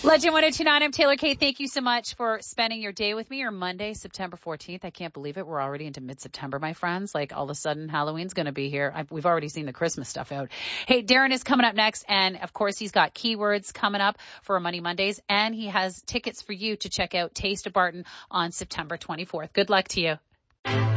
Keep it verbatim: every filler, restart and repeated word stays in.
Legend one oh two point nine, I'm Taylor Kate. Thank you so much for spending your day with me, or Monday, September fourteenth. I can't believe it. We're already into mid-September, my friends. Like, all of a sudden, Halloween's going to be here. I've, we've already seen the Christmas stuff out. Hey, Darren is coming up next, and, of course, he's got keywords coming up for Money Mondays, and he has tickets for you to check out Taste of Barton on September twenty-fourth. Good luck to you.